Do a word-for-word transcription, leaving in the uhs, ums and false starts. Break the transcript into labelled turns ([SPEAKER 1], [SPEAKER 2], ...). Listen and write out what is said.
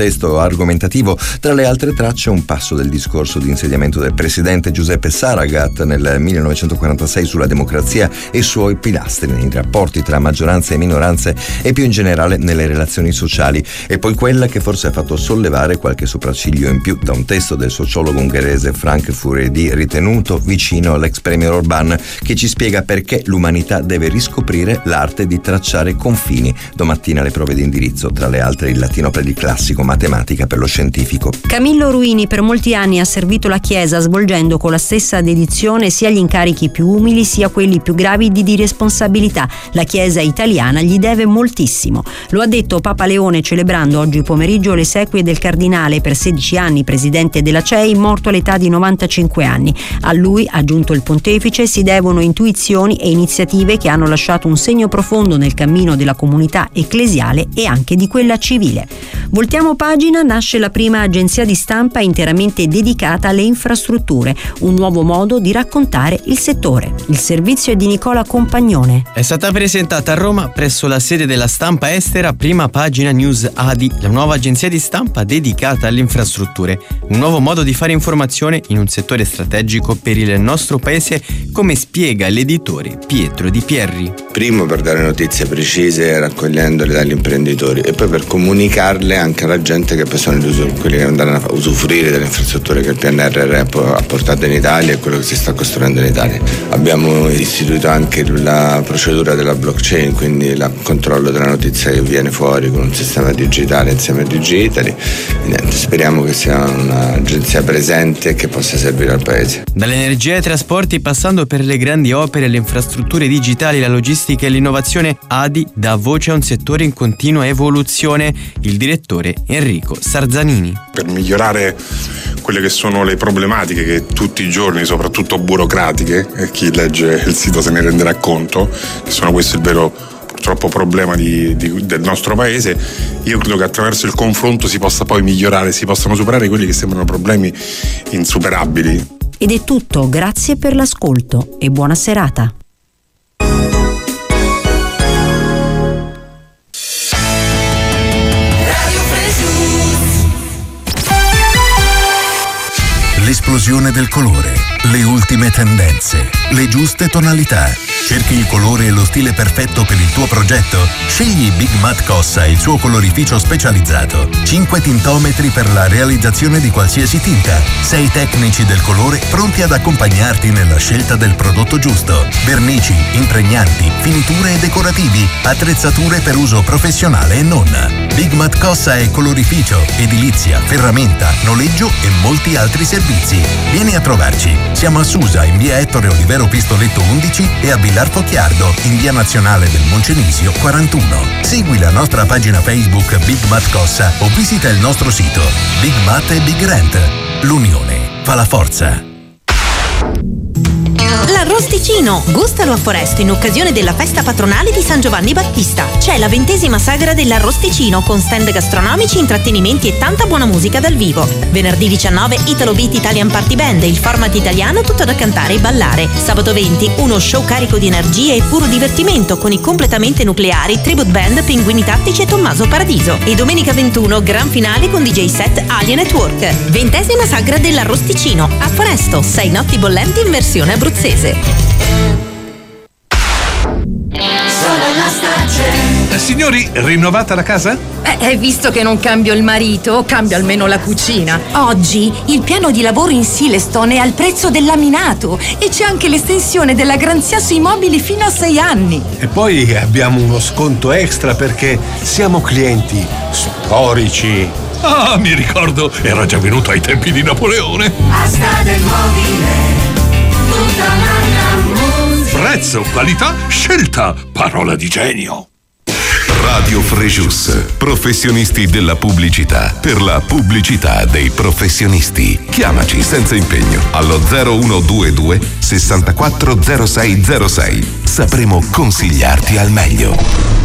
[SPEAKER 1] testo argomentativo, tra le altre tracce un passo del discorso di insediamento del presidente Giuseppe Saragat nel millenovecentoquarantasei sulla democrazia e i suoi pilastri nei rapporti tra maggioranza e minoranze e più in generale nelle relazioni sociali, e poi quella che forse ha fatto sollevare qualche sopracciglio in più da un testo del sociologo ungherese Frank Furedi, ritenuto vicino all'ex premier Orbán, che ci spiega perché l'umanità deve riscoprire l'arte di tracciare confini. Domattina le prove di indirizzo, tra le altre il latino per il classico, matematica per lo scientifico.
[SPEAKER 2] Camillo Ruini per molti anni ha servito la Chiesa, svolgendo con la stessa dedizione sia gli incarichi più umili sia quelli più gravidi di responsabilità. La Chiesa italiana gli deve moltissimo. Lo ha detto Papa Leone celebrando oggi pomeriggio le esequie del cardinale, per sedici anni presidente della C E I, morto all'età di novantacinque anni. A lui, ha aggiunto il pontefice, si devono intuizioni e iniziative che hanno lasciato un segno profondo nel cammino della comunità ecclesiale e anche di quella civile. Voltiamo pagina, nasce la prima agenzia di stampa interamente dedicata alle infrastrutture, un nuovo modo di raccontare il settore. Il servizio è di Nicola Compagnone.
[SPEAKER 3] È stata presentata a Roma presso la sede della stampa estera Prima Pagina News A D I, la nuova agenzia di stampa dedicata alle infrastrutture, un nuovo modo di fare informazione in un settore strategico per il nostro paese, come spiega l'editore Pietro Di Pierri.
[SPEAKER 4] Primo per dare notizie precise raccogliendole dagli imprenditori e poi per comunicarle anche alla gente che poi sono quelli che andranno a usufruire delle infrastrutture che il P N R R ha portato in Italia e quello che si sta costruendo in Italia. Abbiamo istituito anche la procedura della blockchain, quindi il controllo della notizia che viene fuori con un sistema digitale insieme a Digitali. Niente, speriamo che sia un'agenzia presente e che possa servire al paese.
[SPEAKER 3] Dall'energia ai trasporti, passando per le grandi opere, le infrastrutture digitali, la logistica e l'innovazione, A D I dà voce a un settore in continua evoluzione. Il direttore Enrico Sarzanini.
[SPEAKER 5] Per migliorare quelle che sono le problematiche che tutti i giorni, soprattutto burocratiche, e chi legge il sito se ne renderà conto, che sono questo il vero purtroppo problema di, di, del nostro paese, io credo che attraverso il confronto si possa poi migliorare, si possano superare quelli che sembrano problemi insuperabili.
[SPEAKER 2] Ed è tutto, grazie per l'ascolto e buona serata.
[SPEAKER 6] L'esplosione del colore, le ultime tendenze, le giuste tonalità. Cerchi il colore e lo stile perfetto per il tuo progetto? Scegli Big Mat Cossa e il suo colorificio specializzato. cinque tintometri per la realizzazione di qualsiasi tinta. sei tecnici del colore pronti ad accompagnarti nella scelta del prodotto giusto. Vernici, impregnanti, finiture e decorativi, attrezzature per uso professionale e non. Big Mat Cossa è colorificio, edilizia, ferramenta, noleggio e molti altri servizi. Vieni a trovarci. Siamo a Susa in via Ettore Olivero Pistoletto undici e a Villar Focchiardo in via Nazionale del Moncenisio quarantuno. Segui la nostra pagina Facebook Big Mat Cossa o visita il nostro sito. Big Mat e Big Rent. L'unione fa la forza.
[SPEAKER 7] L'Arrosticino, gustalo a Foresto in occasione della festa patronale di San Giovanni Battista. C'è la ventesima sagra dell'Arrosticino con stand gastronomici, intrattenimenti e tanta buona musica dal vivo. Venerdì diciannove Italo Beat Italian Party Band, il format italiano tutto da cantare e ballare. Sabato venti uno show carico di energie e puro divertimento con i completamente nucleari Tribute Band Pinguini Tattici e Tommaso Paradiso. E domenica ventuno gran finale con D J set Alien Network. Ventesima sagra dell'Arrosticino a Foresto, sei notti bollenti in versione abruzzese.
[SPEAKER 8] Eh, signori, rinnovata la casa?
[SPEAKER 9] Eh, visto che non cambio il marito, cambio almeno la cucina.
[SPEAKER 10] Oggi il piano di lavoro in Silestone è al prezzo del laminato e c'è anche l'estensione della garanzia sui mobili fino a sei anni.
[SPEAKER 8] E poi abbiamo uno sconto extra perché siamo clienti storici. Ah, mi ricordo, era già venuto ai tempi di Napoleone.
[SPEAKER 11] Asta del mobile.
[SPEAKER 8] Prezzo, qualità, scelta, parola di genio.
[SPEAKER 12] Radio Frejus, professionisti della pubblicità, per la pubblicità dei professionisti. Chiamaci senza impegno allo zero uno due due sessantaquattro zero sei zero sei. Sapremo consigliarti al meglio.